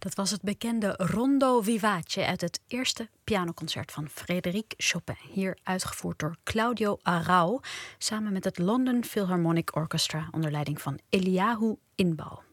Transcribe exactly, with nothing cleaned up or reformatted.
Dat was het bekende Rondo Vivace uit het eerste pianoconcert van Frédéric Chopin. Hier uitgevoerd door Claudio Arrau samen met het London Philharmonic Orchestra onder leiding van Eliahu Inbal.